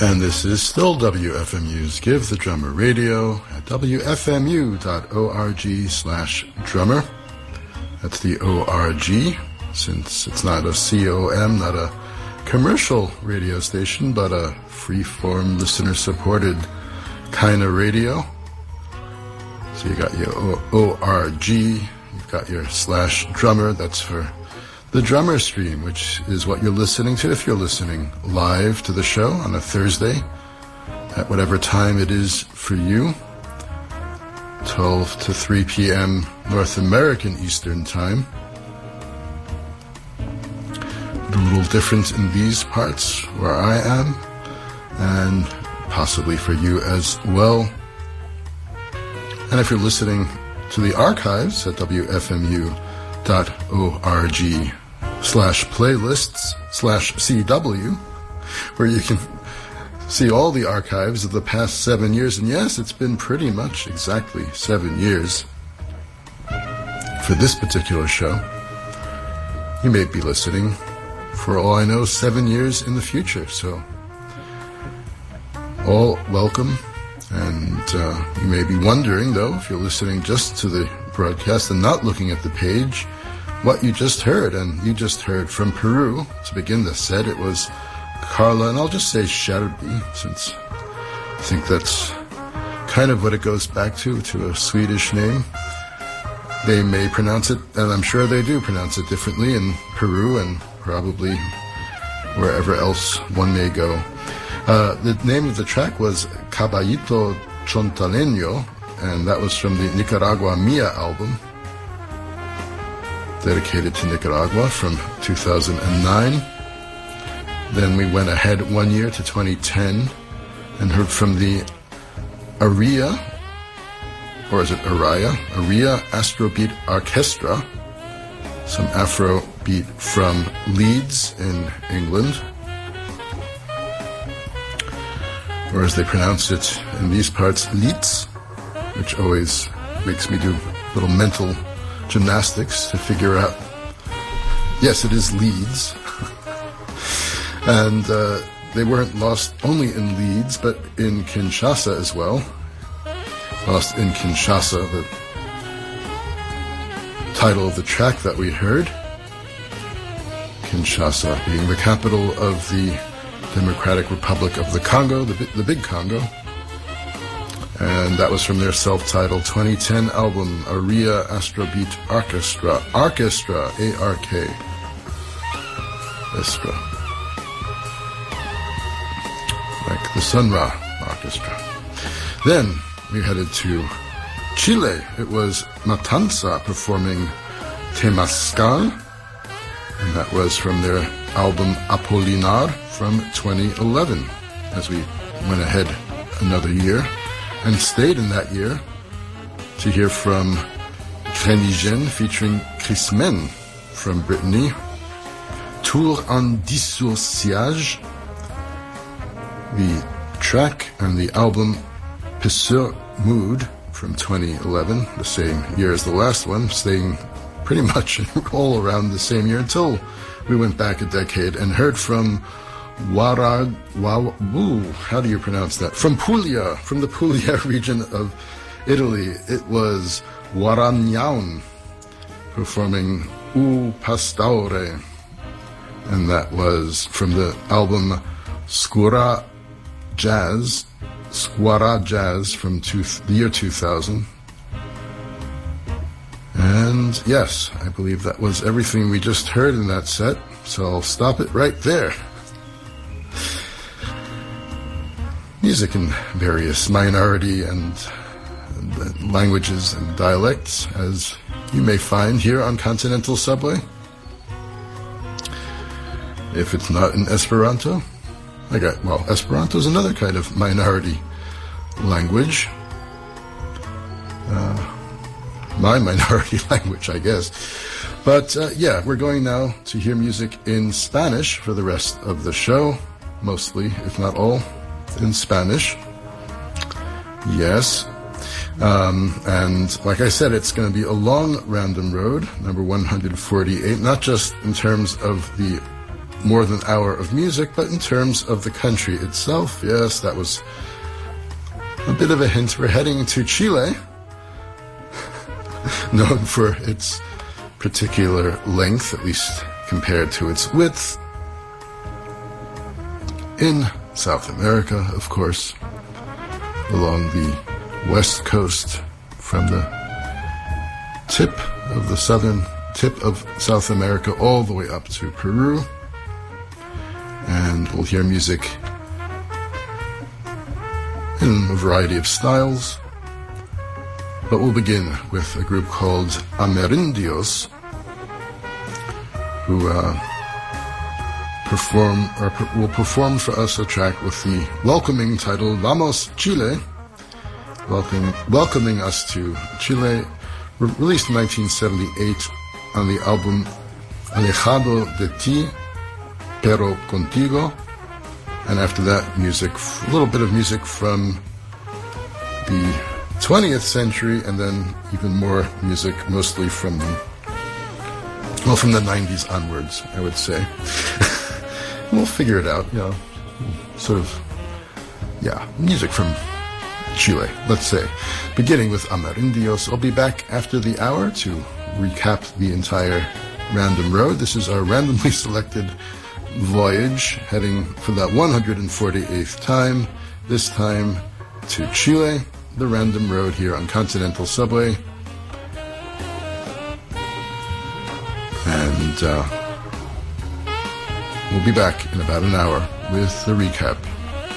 And this is still WFMU's Give the Drummer Radio at wfmu.org/drummer. That's the ORG, since it's not a COM, not a commercial radio station, but a free-form, listener-supported kind of radio. So you got your ORG, you've got your /drummer, that's for the drummer stream, which is what you're listening to if you're listening live to the show on a Thursday at whatever time it is for you, 12 to 3 p.m. North American Eastern Time. A little different in these parts where I am, and possibly for you as well. And if you're listening to the archives at wfmu.org/playlists/CW, where you can see all the archives of the past 7 years. And yes, it's been pretty much exactly 7 years for this particular show. You may be listening, for all I know, 7 years in the future. So all welcome. And you may be wondering, though, if you're listening just to the broadcast and not looking at the page, what you just heard. And you just heard from Peru. To begin the set, it was Carla, and I'll just say Scherby, since I think that's kind of what it goes back to a Swedish name. They may pronounce it, and I'm sure they do pronounce it differently in Peru and probably wherever else one may go. The name of the track was Caballito Chontaleño, and that was from the Nicaragua Mia album, dedicated to Nicaragua, from 2009. Then we went ahead 1 year to 2010 and heard from the Aria, or is it Aria? Aria Astrobeat Orchestra, some Afrobeat from Leeds in England, or as they pronounce it in these parts, Leeds, which always makes me do little mental gymnastics to figure out. Yes, it is Leeds. And they weren't lost only in Leeds, but in Kinshasa as well. Lost in Kinshasa, the title of the track that we heard. Kinshasa being the capital of the Democratic Republic of the Congo, the big Congo. And that was from their self-titled 2010 album, Aria Astrobeat Orchestra. Orchestra, A-R-K. Estra. Like the Sun Ra Orchestra. Then we headed to Chile. It was Matanza performing Temascal, and that was from their album Apolinar from 2011, as we went ahead another year and stayed in that year to hear from Grenigen featuring Chris Men from Brittany, Tour en Dissociage, the track and the album Pisseur Mood from 2011, the same year as the last one, staying pretty much all around the same year until we went back a decade and heard from how do you pronounce that? From Puglia, from the Puglia region of Italy. It was Waragnaun performing U Pastore, and that was from the album Squara Jazz from the year 2000. And yes, I believe that was everything we just heard in that set, so I'll stop it right there. Music in various minority and languages and dialects, as you may find here on Continental Subway. If it's not in Esperanto, Esperanto is another kind of minority language. My minority language, I guess. But we're going now to hear music in Spanish for the rest of the show, mostly, if not all, in Spanish. Yes. And like I said, it's going to be a long random road, number 148, not just in terms of the more than an hour of music, but in terms of the country itself, yes, that was a bit of a hint. We're heading to Chile, known for its particular length, at least compared to its width. In South America, of course, along the west coast, from the tip of the southern tip of South America all the way up to Peru. And we'll hear music in a variety of styles. But we'll begin with a group called Amerindios, who will perform for us a track with the welcoming title Vamos Chile, welcoming us to Chile, released in 1978 on the album Alejado de Ti, Pero Contigo. And after that, a little bit of music from the 20th century, and then even more music, mostly from the 90s onwards, I would say. We'll figure it out, music from Chile, let's say. Beginning with Amerindios. I'll be back after the hour to recap the entire Random Road. This is our randomly selected voyage, heading for that 148th time, this time to Chile, the Random Road here on Continental Subway. And we'll be back in about an hour with the recap.